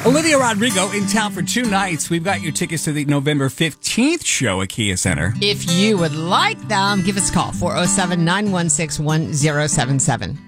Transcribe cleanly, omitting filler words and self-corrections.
Olivia Rodrigo in town for 2 nights. We've got your tickets to the November 15th show at Kia Center. If you would like them, give us a call, 407-916-1077.